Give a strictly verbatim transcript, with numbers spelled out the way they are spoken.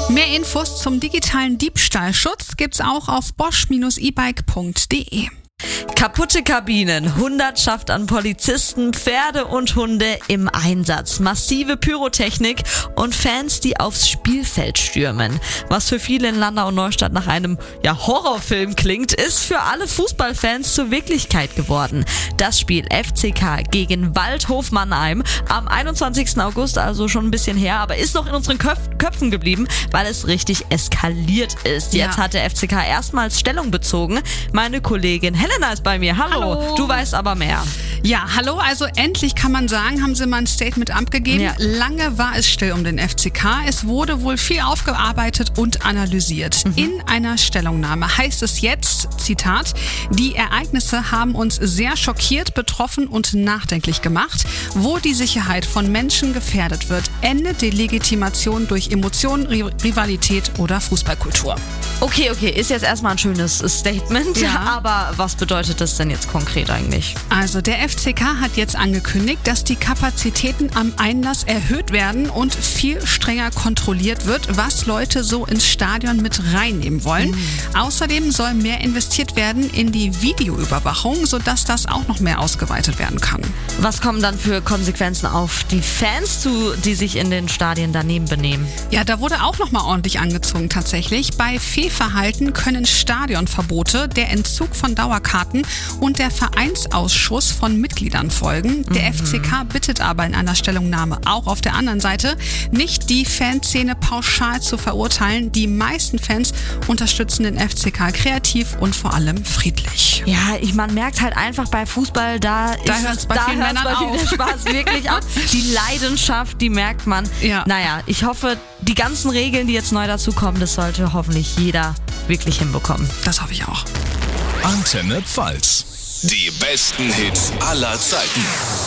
Mehr Infos zum digitalen Diebstahlschutz gibt's auch auf bosch Bindestrich e bike Punkt de. Kaputte Kabinen, Hundertschaft an Polizisten, Pferde und Hunde im Einsatz, massive Pyrotechnik und Fans, die aufs Spielfeld stürmen. Was für viele in Landau und Neustadt nach einem ja, Horrorfilm klingt, ist für alle Fußballfans zur Wirklichkeit geworden. Das Spiel F C K gegen Waldhof Mannheim am einundzwanzigsten August, also schon ein bisschen her, aber ist noch in unseren Köpf- Köpfen geblieben, weil es richtig eskaliert ist. Jetzt Ja. hat der F C K erstmals Stellung bezogen. Meine Kollegin Helena ist bei mir. Hallo. Hallo. Du weißt aber mehr. Ja, hallo, also endlich kann man sagen, haben sie mal ein Statement abgegeben. Ja. Lange war es still um den F C K. Es wurde wohl viel aufgearbeitet und analysiert. Mhm. In einer Stellungnahme heißt es jetzt, Zitat, die Ereignisse haben uns sehr schockiert, betroffen und nachdenklich gemacht. Wo die Sicherheit von Menschen gefährdet wird, endet die Legitimation durch Emotionen, Ri- Rivalität oder Fußballkultur. Okay, okay, ist jetzt erstmal ein schönes Statement, Ja. aber was bedeutet das denn jetzt konkret eigentlich? Also der F C K hat jetzt angekündigt, dass die Kapazitäten am Einlass erhöht werden und viel strenger kontrolliert wird, was Leute so ins Stadion mit reinnehmen wollen. Mhm. Außerdem soll mehr investiert werden in die Videoüberwachung, sodass das auch noch mehr ausgeweitet werden kann. Was kommen dann für Konsequenzen auf die Fans zu, die sich in den Stadien daneben benehmen? Ja, da wurde auch noch mal ordentlich angezogen tatsächlich. Bei Fehlverhalten können Stadionverbote, der Entzug von Dauerkarten und der Vereinsausschuss von Mitgliedern folgen. Der Mhm. F C K bittet aber in einer Stellungnahme auch auf der anderen Seite, nicht die Fanszene pauschal zu verurteilen. Die meisten Fans unterstützen den F C K kreativ und vor allem friedlich. Ja, ich, man merkt halt einfach bei Fußball, da, Da ist hört's bei da vielen hört's Männern bei vielen auf. der Spaß wirklich auf. Die Leidenschaft, die merkt man. Ja. Naja, ich hoffe, die ganzen Regeln, die jetzt neu dazukommen, das sollte hoffentlich jeder wirklich hinbekommen. Das hoffe ich auch. Antenne Pfalz. Die besten Hits aller Zeiten.